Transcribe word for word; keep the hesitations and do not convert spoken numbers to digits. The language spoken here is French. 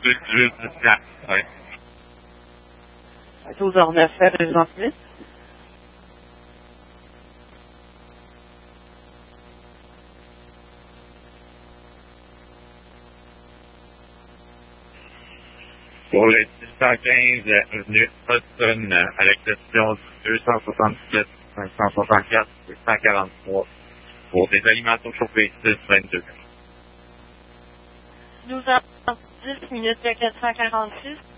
douze dix-sept, oui. douze heures neuf, présentement. Pour les six cent quinze avenue Hudson, à l'exception du deux cent soixante-sept, cinq cent soixante-quatre et cent quarante-trois, pour des aliments chauffés six vingt-deux. douze heures dix minutes quatre cent quarante-six.